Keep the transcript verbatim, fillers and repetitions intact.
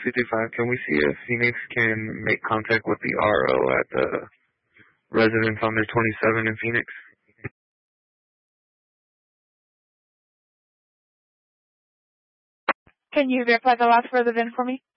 two three five. Can we see if Phoenix can make contact with the R O at the residence on their twenty-seven in Phoenix? Can you verify the last resident for me?